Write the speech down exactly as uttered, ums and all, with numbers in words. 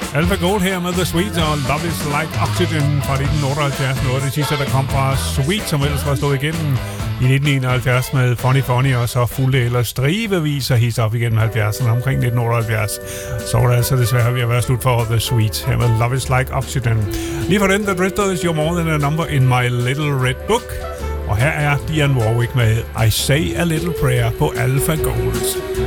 Alpha Gold her med The Sweet og Love is Like Oxygen fra nitten otteoghalvfjerds. Noget af det sidste, der kom fra Sweet, som ellers var stået igennem i nitten enoghalvfjerds med Funny Funny, og så fulgte eller stribevis af hits op igennem halvfjerdserne omkring nitten otteoghalvfjerds. Så var det altså desværre ved at være slut for The Sweet her med Love is Like Oxygen. Lige for den, The Drifters, You're More Than a Number in My Little Red Book. Og her er Dionne Warwick med I Say a Little Prayer på Alpha Gold.